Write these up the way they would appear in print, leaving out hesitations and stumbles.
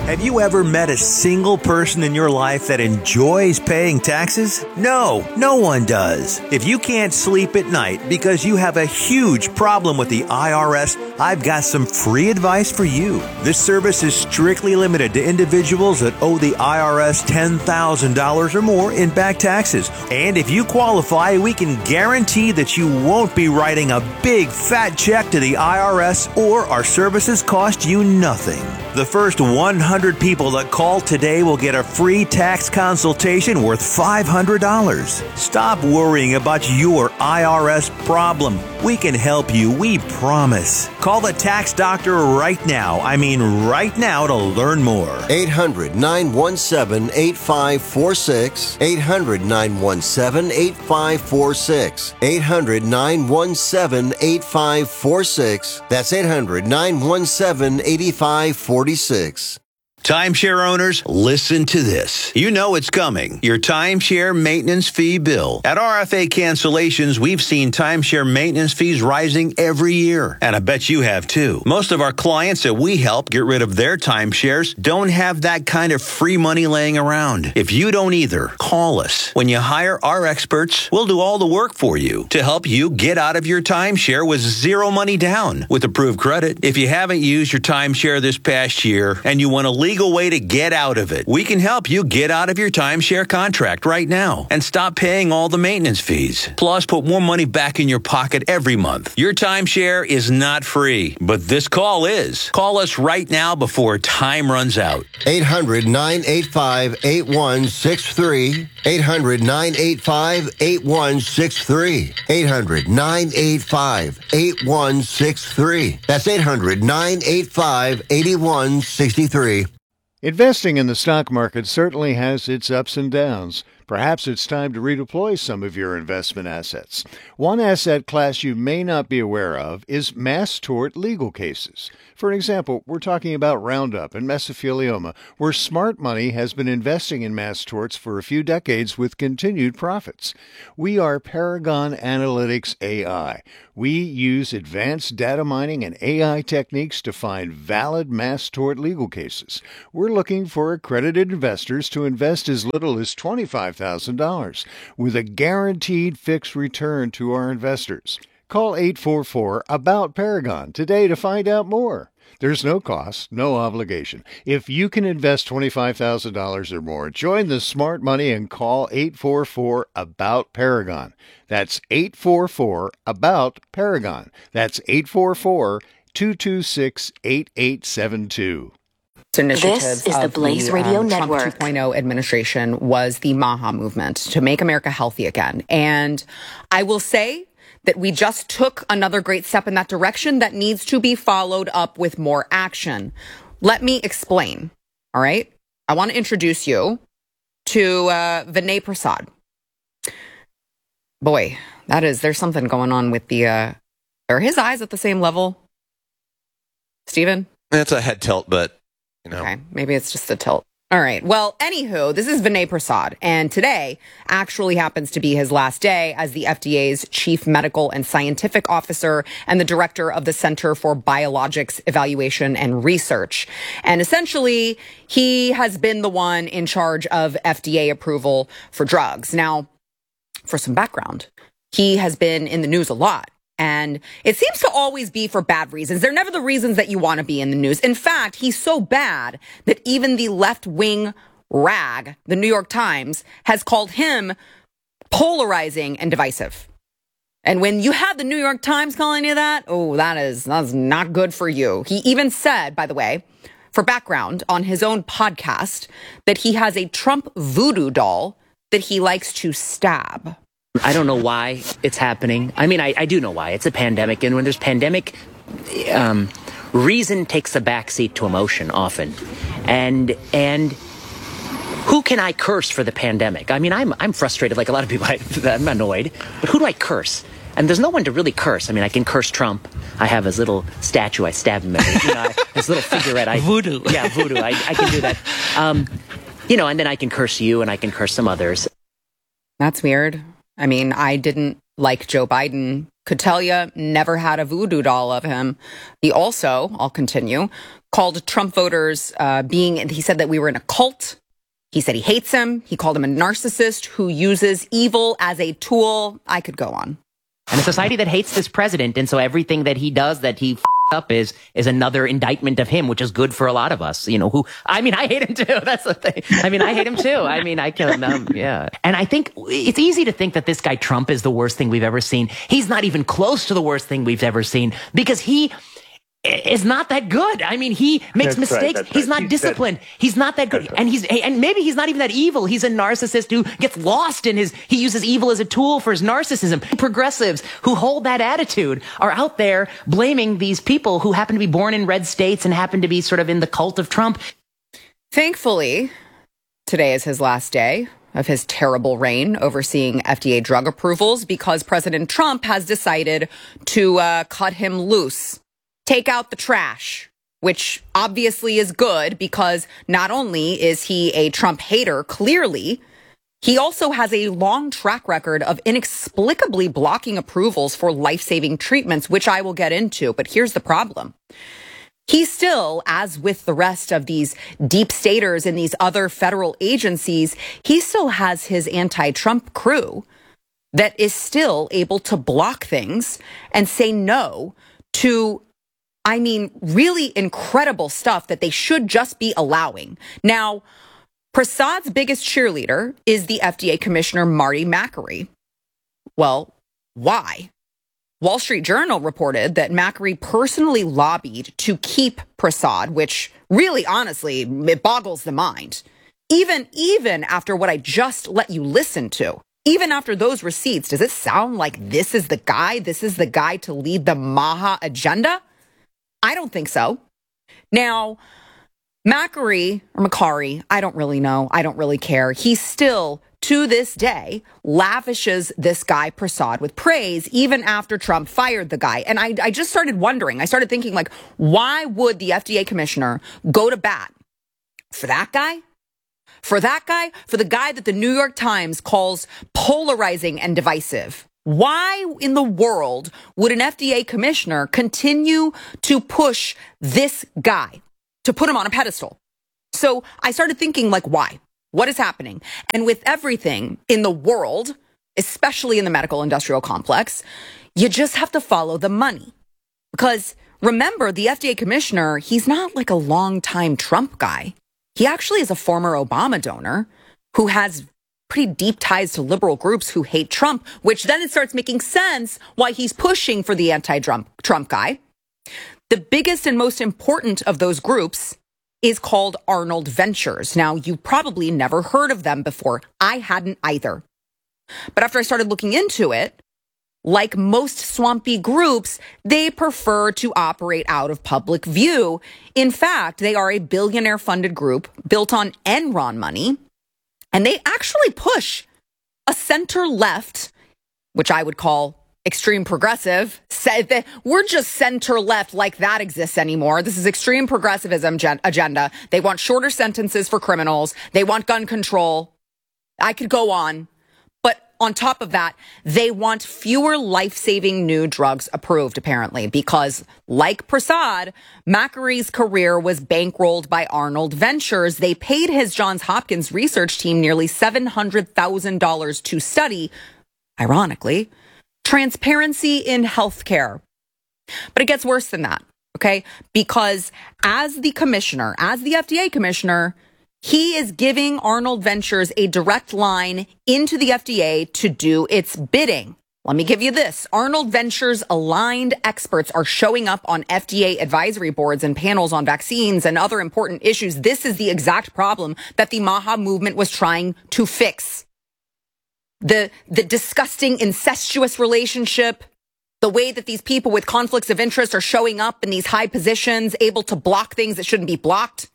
Have you ever met a single person in your life that enjoys paying taxes? No, no one does. If you can't sleep at night because you have a huge problem with the IRS, I've got some free advice for you. This service is strictly limited to individuals that owe the IRS $10,000 or more in back taxes. And if you qualify, we can guarantee that you won't be writing a big fat check to the IRS, or our services cost you nothing. The first 100 people that call today will get a free tax consultation worth $500. Stop worrying about your IRS problem. We can help you, we promise. Call the tax doctor right now. I mean right now, to learn more. 800-917-8546. 800-917-8546. 800-917-8546. That's 800-917-8546. Timeshare owners, listen to this. You know it's coming. Your timeshare maintenance fee bill. At RFA Cancellations, we've seen timeshare maintenance fees rising every year. And I bet you have too. Most of our clients that we help get rid of their timeshares don't have that kind of free money laying around. If you don't either, call us. When you hire our experts, we'll do all the work for you to help you get out of your timeshare with zero money down with approved credit. If you haven't used your timeshare this past year and you want to legal way to get out of it, we can help you get out of your timeshare contract right now and stop paying all the maintenance fees. Plus, put more money back in your pocket every month. Your timeshare is not free, but this call is. Call us right now before time runs out. 800-985-8163. 800-985-8163. 800-985-8163. That's 800-985-8163. Investing in the stock market certainly has its ups and downs. Perhaps it's time to redeploy some of your investment assets. One asset class you may not be aware of is mass tort legal cases. For example, we're talking about Roundup and mesothelioma, where smart money has been investing in mass torts for a few decades with continued profits. We are Paragon Analytics AI. We use advanced data mining and AI techniques to find valid mass tort legal cases. We're looking for accredited investors to invest as little as $25,000 with a guaranteed fixed return to our investors. Call 844-ABOUT-PARAGON today to find out more. There's no cost, no obligation. If you can invest $25,000 or more, join the smart money and call 844-ABOUT-PARAGON. That's 844-ABOUT-PARAGON. That's 844-226-8872. This is the Blaze Radio Network. Trump 2.0 administration was the MAHA movement to make America healthy again. And I will say that we just took another great step in that direction that needs to be followed up with more action. Let me explain. All right. I want to introduce you to Vinay Prasad. Boy, there's something going on with are his eyes at the same level? Steven? It's a head tilt, but Okay, maybe it's just a tilt. All right. Well, anywho, this is Vinay Prasad, and today actually happens to be his last day as the FDA's chief medical and scientific officer and the director of the Center for Biologics Evaluation and Research. And essentially, he has been the one in charge of FDA approval for drugs. Now, for some background, he has been in the news a lot. And it seems to always be for bad reasons. They're never the reasons that you want to be in the news. In fact, he's so bad that even the left-wing rag, the New York Times, has called him polarizing and divisive. And when you have the New York Times calling you that, that's not good for you. He even said, by the way, for background, on his own podcast, that he has a Trump voodoo doll that he likes to stab. I don't know why it's happening. I mean, I do know why. It's a pandemic. And when there's pandemic, reason takes a backseat to emotion often. And who can I curse for the pandemic? I mean, I'm frustrated like a lot of people. I'm annoyed. But who do I curse? And there's no one to really curse. I mean, I can curse Trump. I have his little statue. I stab him. His little figurette. Voodoo. Yeah, voodoo. I can do that. And then I can curse you and I can curse some others. That's weird. I mean, I didn't like Joe Biden. Could tell you, never had a voodoo doll of him. He also, I'll continue, called Trump voters he said that we were in a cult. He said he hates him. He called him a narcissist who uses evil as a tool. I could go on. And a society that hates this president, and so everything that he does that he up is another indictment of him, which is good for a lot of us. I hate him too. That's the thing. I hate him too. I can, yeah. And I think it's easy to think that this guy Trump is the worst thing we've ever seen. He's not even close to the worst thing we've ever seen because he is not that good. He makes mistakes. He's not disciplined. He's not that good. And maybe he's not even that evil. He's a narcissist who gets lost in he uses evil as a tool for his narcissism. Progressives who hold that attitude are out there blaming these people who happen to be born in red states and happen to be sort of in the cult of Trump. Thankfully, today is his last day of his terrible reign overseeing FDA drug approvals because President Trump has decided to cut him loose. Take out the trash, which obviously is good because not only is he a Trump hater, clearly, he also has a long track record of inexplicably blocking approvals for life-saving treatments, which I will get into. But here's the problem. He still, as with the rest of these deep staters and these other federal agencies, he still has his anti-Trump crew that is still able to block things and say no to really incredible stuff that they should just be allowing. Now, Prasad's biggest cheerleader is the FDA Commissioner Marty Makary. Well, why? Wall Street Journal reported that Makary personally lobbied to keep Prasad, which really, honestly, it boggles the mind. Even after what I just let you listen to. Even after those receipts, does it sound like this is the guy to lead the MAHA agenda? I don't think so. Now, Makary, I don't really know. I don't really care. He still, to this day, lavishes this guy Prasad with praise, even after Trump fired the guy. And I just started wondering. I started thinking, why would the FDA commissioner go to bat for that guy? For the guy that the New York Times calls polarizing and divisive. Why in the world would an FDA commissioner continue to push this guy, to put him on a pedestal? So I started thinking, why? What is happening? And with everything in the world, especially in the medical industrial complex, you just have to follow the money. Because remember, the FDA commissioner, he's not like a longtime Trump guy. He actually is a former Obama donor who has pretty deep ties to liberal groups who hate Trump, which then it starts making sense why he's pushing for the anti-Trump guy. The biggest and most important of those groups is called Arnold Ventures. Now, you probably never heard of them before. I hadn't either. But after I started looking into it, like most swampy groups, they prefer to operate out of public view. In fact, they are a billionaire-funded group built on Enron money. And they actually push a center-left, which I would call extreme progressive, said that we're just center-left like that exists anymore. This is extreme progressivism agenda. They want shorter sentences for criminals. They want gun control. I could go on. But on top of that, they want fewer life-saving new drugs approved, apparently, because like Prasad, Makary's career was bankrolled by Arnold Ventures. They paid his Johns Hopkins research team nearly $700,000 to study, ironically, transparency in healthcare. But it gets worse than that, okay? Because as the FDA commissioner, he is giving Arnold Ventures a direct line into the FDA to do its bidding. Let me give you this. Arnold Ventures aligned experts are showing up on FDA advisory boards and panels on vaccines and other important issues. This is the exact problem that the MAHA movement was trying to fix. The disgusting incestuous relationship, the way that these people with conflicts of interest are showing up in these high positions, able to block things that shouldn't be blocked.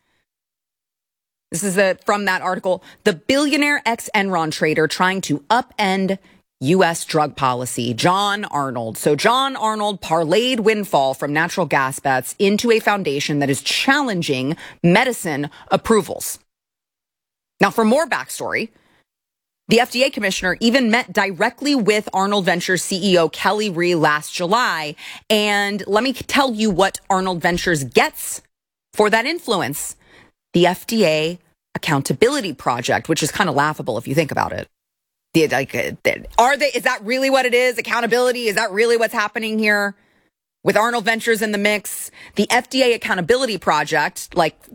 This is from that article. The billionaire ex-Enron trader trying to upend U.S. drug policy, John Arnold. So John Arnold parlayed windfall from natural gas bets into a foundation that is challenging medicine approvals. Now, for more backstory, the FDA commissioner even met directly with Arnold Ventures CEO Kelly Ree last July. And let me tell you what Arnold Ventures gets for that influence. The FDA Accountability Project, which is kind of laughable if you think about it. Is that really what it is? Accountability? Is that really what's happening here? With Arnold Ventures in the mix, the FDA Accountability Project,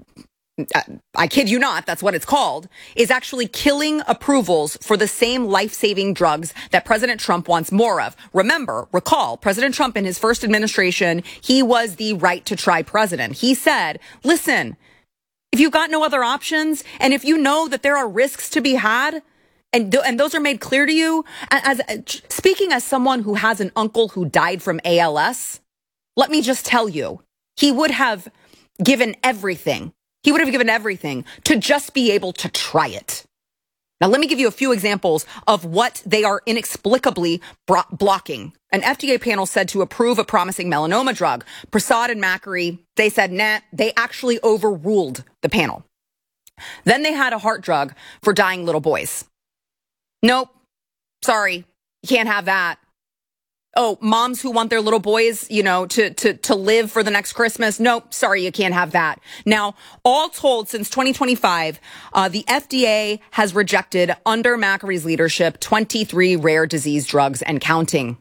I kid you not, that's what it's called, is actually killing approvals for the same life-saving drugs that President Trump wants more of. Recall, President Trump in his first administration, he was the right to try president. He said, listen, if you've got no other options, and if you know that there are risks to be had, and those are made clear to you, speaking as someone who has an uncle who died from ALS, let me just tell you, he would have given everything. He would have given everything to just be able to try it. Now, let me give you a few examples of what they are inexplicably blocking. An FDA panel said to approve a promising melanoma drug. Prasad and Makary, they said, nah, they actually overruled the panel. Then they had a heart drug for dying little boys. Nope. Sorry. You can't have that. Oh, moms who want their little boys, to live for the next Christmas. Nope. Sorry, you can't have that. Now, all told, since 2025, the FDA has rejected, under Makary's leadership, 23 rare disease drugs and counting.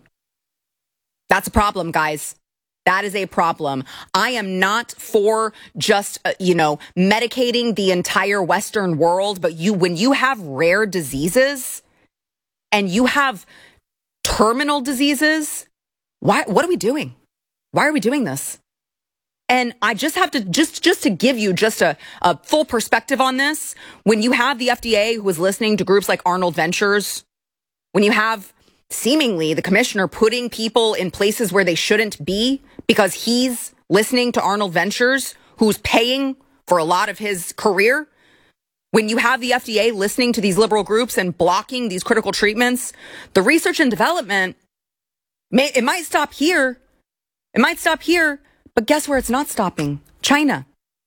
That's a problem, guys. That is a problem. I am not for just, medicating the entire Western world, but when you have rare diseases and you have terminal diseases, what are we doing? Why are we doing this? And I just have to, just to give you just a full perspective on this, when you have the FDA who is listening to groups like Arnold Ventures, when you have seemingly the commissioner putting people in places where they shouldn't be because he's listening to Arnold Ventures, who's paying for a lot of his career, when you have the FDA listening to these liberal groups and blocking these critical treatments, the research and development, it might stop here. It might stop here, but guess where it's not stopping? China.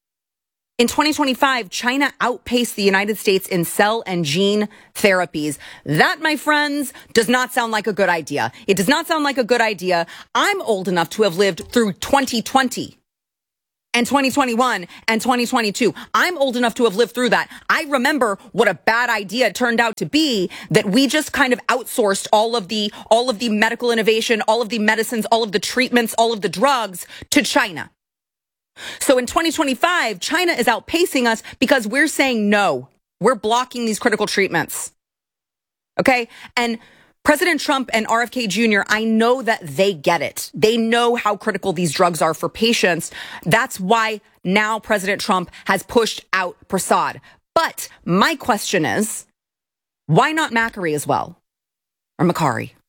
In 2025, China outpaced the United States in cell and gene therapies. That, my friends, does not sound like a good idea. It does not sound like a good idea. I'm old enough to have lived through 2020. And 2021 and 2022. I'm old enough to have lived through that. I remember what a bad idea it turned out to be, that we just kind of outsourced all of the medical innovation, all of the medicines, all of the treatments, all of the drugs to China. So in 2025, China is outpacing us because we're saying no. We're blocking these critical treatments. Okay? And President Trump and RFK Jr., I know that they get it. They know how critical these drugs are for patients. That's why now President Trump has pushed out Prasad. But my question is, why not Makary as well? Or Makary?